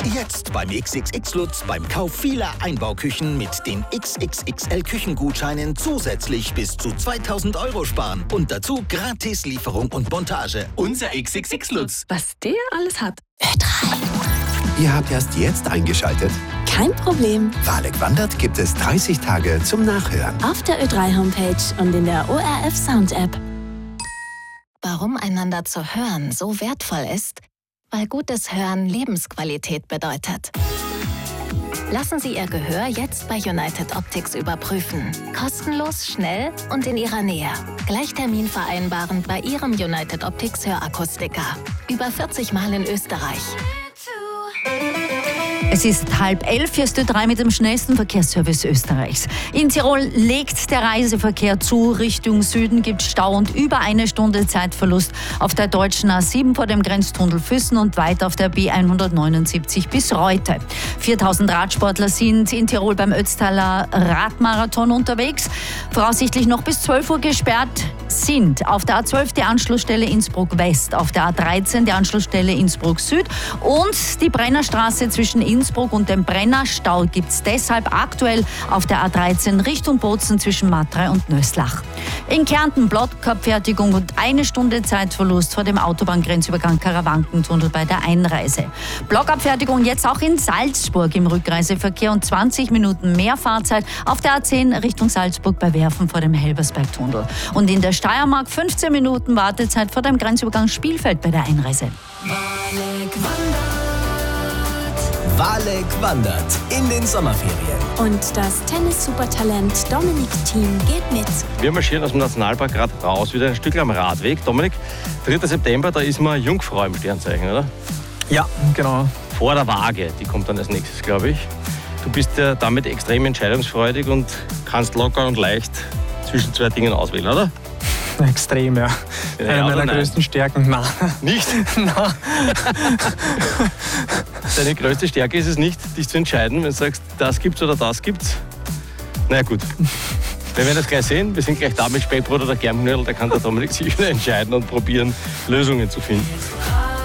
Jetzt beim XXX Lutz beim Kauf vieler Einbauküchen mit den XXXL Küchengutscheinen zusätzlich bis zu 2.000 € sparen. Und dazu gratis Lieferung und Montage. Unser XXX Lutz. Was der alles hat. Ö3. Ihr habt erst jetzt eingeschaltet? Kein Problem. Wahlek wandert gibt es 30 Tage zum Nachhören. Auf der Ö3-Homepage und in der ORF Sound-App. Warum einander zu hören so wertvoll ist? Weil gutes Hören Lebensqualität bedeutet. Lassen Sie Ihr Gehör jetzt bei United Optics überprüfen. Kostenlos, schnell und in Ihrer Nähe. Gleich Termin vereinbaren bei Ihrem United Optics Hörakustiker. Über 40 Mal in Österreich. Es ist 10:30, hier ist Ö3 mit dem schnellsten Verkehrsservice Österreichs. In Tirol legt der Reiseverkehr zu. Richtung Süden gibt es Stau und über eine Stunde Zeitverlust auf der deutschen A7 vor dem Grenztunnel Füssen und weiter auf der B179 bis Reute. 4.000 Radsportler sind in Tirol beim Ötztaler Radmarathon unterwegs. Voraussichtlich noch bis 12 Uhr gesperrt sind auf der A12 die Anschlussstelle Innsbruck West, auf der A13 die Anschlussstelle Innsbruck Süd und die Brennerstraße zwischen Innsbruck und dem Brennerstau gibt es deshalb aktuell auf der A13 Richtung Bozen zwischen Matrei und Nöslach. In Kärnten Blockabfertigung und eine Stunde Zeitverlust vor dem Autobahngrenzübergang Karawankentunnel bei der Einreise. Blockabfertigung jetzt auch in Salzburg im Rückreiseverkehr und 20 Minuten mehr Fahrzeit auf der A10 Richtung Salzburg bei Werfen vor dem Helbersbergtunnel. Und in der Steiermark 15 Minuten Wartezeit vor dem Grenzübergang Spielfeld bei der Einreise. Wahlek wandert in den Sommerferien. Und das Tennis-Supertalent Dominik Thiem geht mit. Wir marschieren aus dem Nationalpark gerade raus, wieder ein Stück am Radweg. Dominik, 3. September, da ist mal Jungfrau im Sternzeichen, oder? Ja, genau. Vor der Waage, die kommt dann als nächstes, glaube ich. Du bist ja damit extrem entscheidungsfreudig und kannst locker und leicht zwischen zwei Dingen auswählen, oder? Extrem, ja. Eine meiner größten Stärken. Nein. Nicht? Nein. Deine größte Stärke ist es nicht, dich zu entscheiden, wenn du sagst, das gibt's oder das gibt's. Na ja, gut. Wir werden das gleich sehen. Wir sind gleich da mit Speckbrot oder Germknödel. Da kann der Dominik sich wieder entscheiden und probieren, Lösungen zu finden.